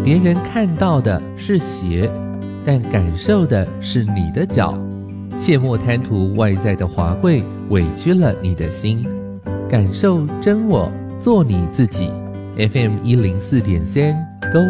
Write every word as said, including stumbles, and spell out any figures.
别人看到的是鞋，但感受的是你的脚。切莫贪图外在的华贵，委屈了你的心。感受真我，做你自己。F M 一零四点三 Go